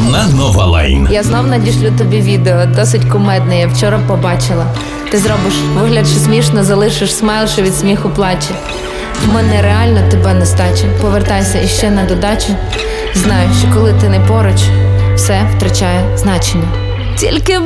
на Нова Лайн. Я знов надішлю тобі відео, досить кумедне, я вчора побачила. Ти зробиш вигляд, що смішно, залишиш смайл, що від сміху плаче. В мене реально тебе нестача. Повертайся іще на додачу. Знаю, що коли ти не поруч, все втрачає значення. Тільки